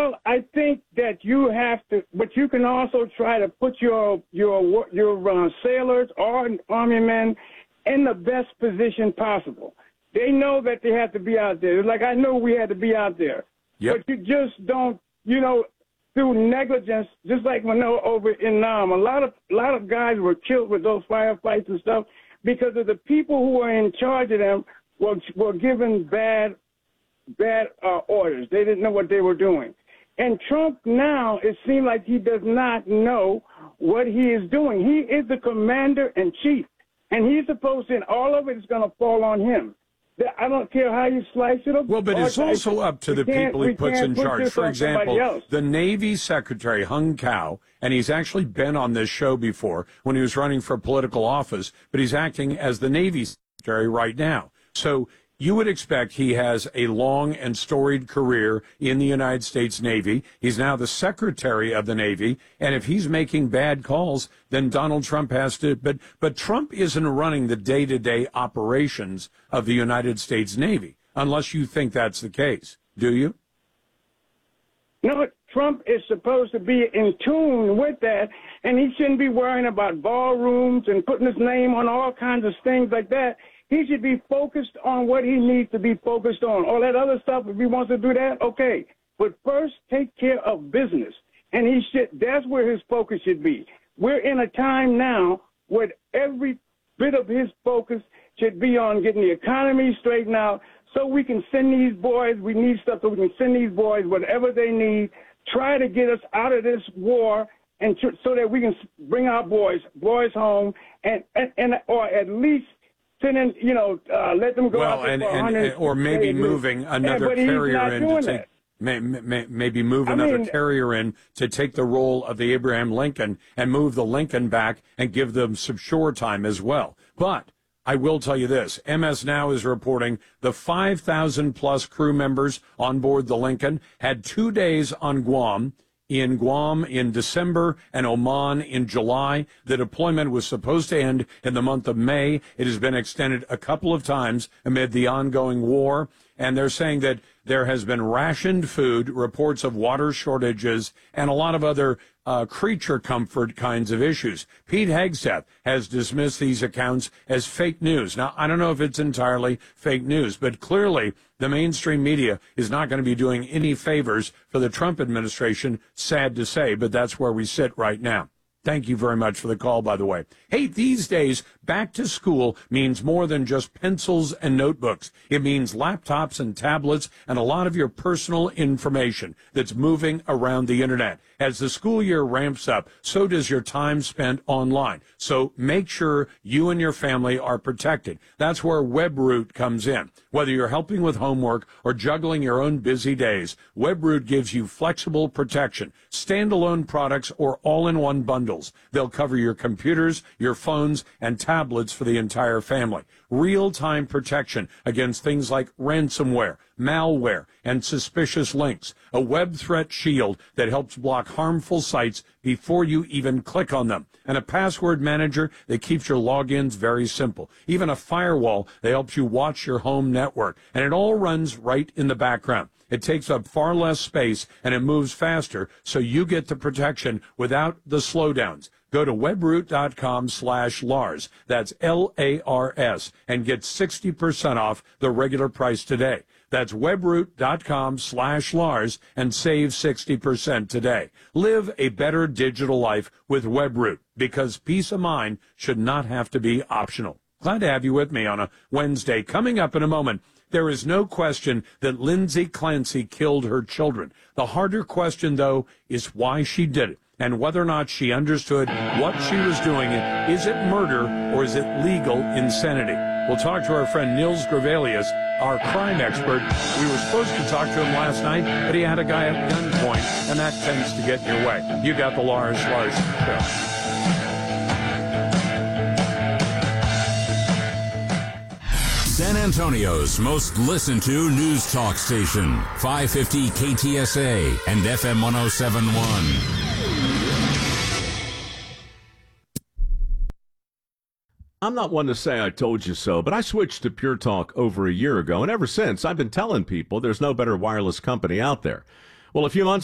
Well, I think that you have to, but you can also try to put your sailors or army men in the best position possible. They know that they have to be out there. Like I know we had to be out there. Yep. But you just don't, through negligence, just like when they were over in Nam, a lot of guys were killed with those firefights and stuff because of the people who were in charge of them were given bad orders. They didn't know what they were doing. And Trump now, it seems like he does not know what he is doing. He is the commander-in-chief, and he's supposed to, and all of it is going to fall on him. I don't care how you slice it up. Well, but it's also up to the people he puts in charge. For example, the Navy Secretary, Hung Cao, and he's actually been on this show before when he was running for political office, but he's acting as the Navy Secretary right now. So you would expect he has a long and storied career in the United States Navy. He's now the Secretary of the Navy, and if he's making bad calls, then Donald Trump has to. But Trump isn't running the day-to-day operations of the United States Navy, unless you think that's the case. Do you? No, Trump is supposed to be in tune with that, and he shouldn't be worrying about ballrooms and putting his name on all kinds of things like that. He should be focused on what he needs to be focused on. All that other stuff, if he wants to do that, okay. But first, take care of business. And that's where his focus should be. We're in a time now where every bit of his focus should be on getting the economy straightened out so we can send these boys, we need stuff so we can send these boys whatever they need, try to get us out of this war and so that we can bring our boys home and or at least let them go out there or maybe moving another carrier in to take, maybe move another carrier in to take the role of the Abraham Lincoln and move the Lincoln back and give them some shore time as well. But I will tell you this, MS Now is reporting the 5,000 plus crew members on board the Lincoln had 2 days on Guam in December and Oman in July. The deployment was supposed to end in the month of May. It has been extended a couple of times amid the ongoing war. And they're saying that there has been rationed food, reports of water shortages, and a lot of other creature comfort kinds of issues. Pete Hegseth has dismissed these accounts as fake news. Now, I don't know if it's entirely fake news, but clearly the mainstream media is not going to be doing any favors for the Trump administration, sad to say, but that's where we sit right now. Thank you very much for the call, by the way. Hey, these days, back to school means more than just pencils and notebooks. It means laptops and tablets and a lot of your personal information that's moving around the internet. As the school year ramps up, so does your time spent online. So make sure you and your family are protected. That's where WebRoot comes in. Whether you're helping with homework or juggling your own busy days, WebRoot gives you flexible protection, standalone products, or all-in-one bundles. They'll cover your computers, your phones, and tablets for the entire family. Real-time protection against things like ransomware, malware, and suspicious links. A web threat shield that helps block harmful sites before you even click on them. And a password manager that keeps your logins very simple. Even a firewall that helps you watch your home network. And it all runs right in the background. It takes up far less space and it moves faster, so you get the protection without the slowdowns. Go to webroot.com/Lars. That's LARS and get 60% off the regular price today. That's webroot.com/Lars and save 60% today. Live a better digital life with WebRoot because peace of mind should not have to be optional. Glad to have you with me on a Wednesday. Coming up in a moment, there is no question that Lindsay Clancy killed her children. The harder question, though, is why she did it and whether or not she understood what she was doing. Is it murder or is it legal insanity? We'll talk to our friend Nils Gravelius, our crime expert. We were supposed to talk to him last night, but he had a guy at gunpoint, and that tends to get in your way. You got the Lars Larson Show. San Antonio's most listened to news talk station, 550 KTSA and FM 107.1. I'm not one to say I told you so, but I switched to Pure Talk over a year ago, and ever since, I've been telling people there's no better wireless company out there. Well, a few months